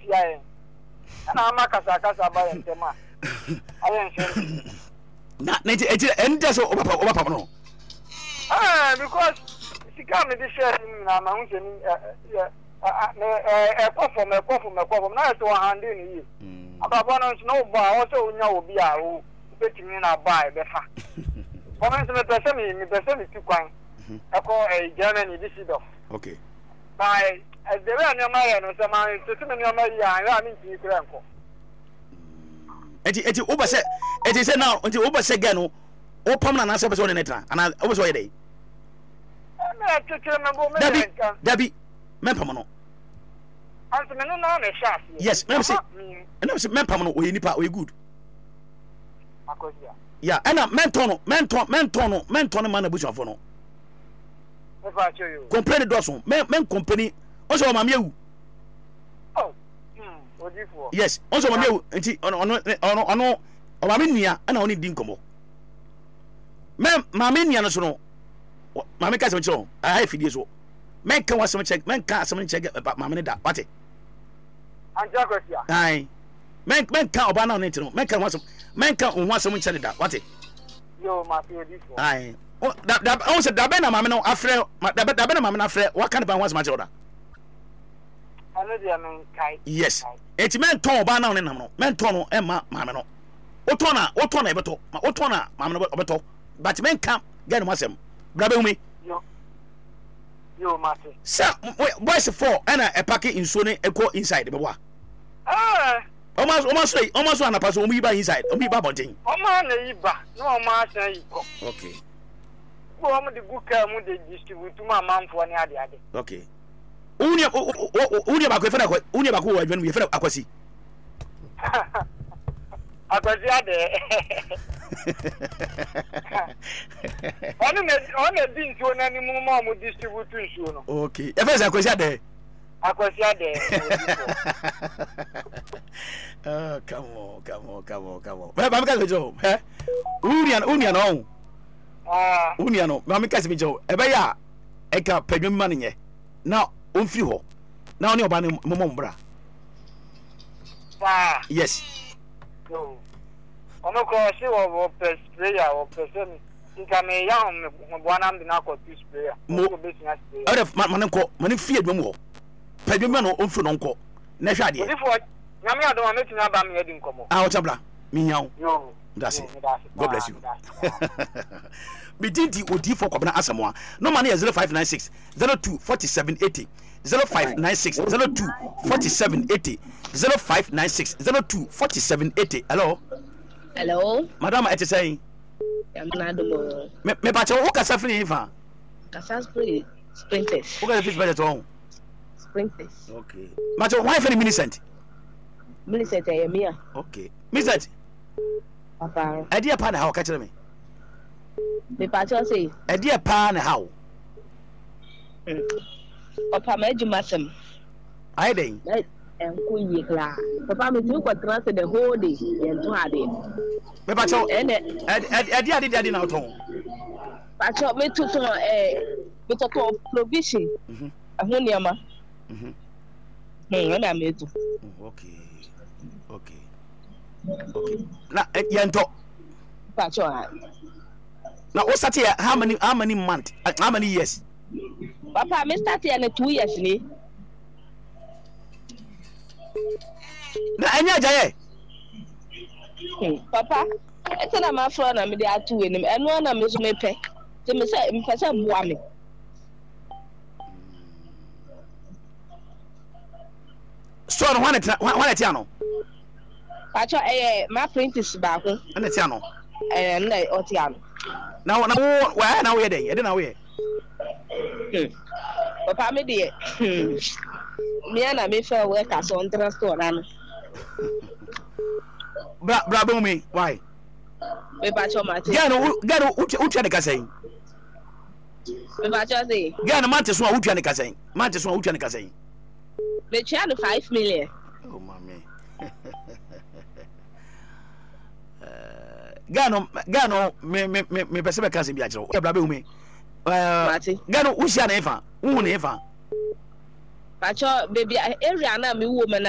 tia and I'm a casa by and tema. I am not and just over because she can't be sharing my mountain. A perform, now to a hand in you. About one on snowball, also know be a betting in our buy the fact. For instance, the person is too kind. I call a Germany visit. Okay. By as the run your man or some man to tell me your money, I mean to you, grandpa. It's over said, it is now until over Segano, or permanent answer was on it, and I was waiting. Debbie, Mempamano. Yes, and I said, Mempamano, we nipa, we good. Yeah, and a mentono, man, bush of no. Company Dawson, men company, also my mew. Oh, yes, also my mew, and Maminia, and only Dinkomo. Maminia, no, Mamma Casso, I have videos. Men can want some check, men can't some check about Mamma that, what it? And Jagosia. Aye, men can't ban on it, men can want some, men can't want someone check that, what it? Yo, my aye. Oh, that also the Bena Mamma after the Bena Mamma after what kind of one's my order? Yes, it's men tone ban on in men tono Emma Mamma. Otona, Mamma, but men can't get myself. Grab me. Yo, Martin. Sir, what's the for? And a packet in Sony echo inside the bois. Almost one person we buy inside. Only baboting. No, Master. Okay. Go the book they distribute to my mom for any other. Okay. Unia Baku, Unia Baku, when we fell Aquasi. I was on a being to an animal mom would distribute to you. Okay. If I was there. Come on. Well, I'm going to go. Union, no. Union, Mamma Casimiro, Ebaya, Eka, Pedro Money. Now, Unfio. Now, no banning Momombra. Yes. No. I'm not going to see what player or person. You can make young one arm the narco player. More business. Out of Manako, Manifia Momo. Pedimano, Unfunonco. Never did. Yamia don't make you about me heading come out of blah. Meow. That's it. God bless you. Between the for Cobana Asamoah. No money is 0596 02 47 80. 0596 02 47 80. 0596 02 47 80. Hello, Madam. I say, me pacho o kasa free fa. Kasa free sprinters. O kasa fish better to. Sprinters. Okay. Macho, why for the Millicent? Millicent Mia. Okay. Millicent. Papa. Idea pan how catch me. Me pacho say. Idea pan how. Papa me jumasem. I dey. Enkuyi kla. Papa me tu kwatra se the whole day entu ade. Me pacho idea did na to. Pacho me tu so me to provision. Ahun niama. Na me tu. Okay. Na yento. Pacho. Now what start here how many months? How many years? Papa me start here na 2 years ni. Na anya jaye. Papa, ete na ma fro na me dey atu enim. Eno na me so me pe. Te me say me pese boa me. So no one tia no. Pacho ma prentice ba ko. Na tia no. Na o tia no. Now why now we dey? E dey na we. Papa me dey. Me na me fe work as on transport na no. Bra me why? Me pacho mate. Gano utia ne kasai. Me pacho say. Gano mate so utia ne kasai. Mate so utia ne kasai. Me chia no 5 million. Oh mama. Gano me pese be kasai bi a kiro. Bra me. Gano usia na efa. Wu na efa. Pacho baby area na me wo me